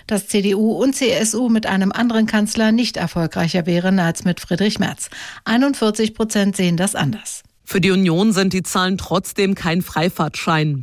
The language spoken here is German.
dass CDU und CSU mit einem anderen Kanzler nicht erfolgreicher wären als mit Friedrich Merz. 41% sehen das anders. Für die Union sind die Zahlen trotzdem kein Freifahrtschein.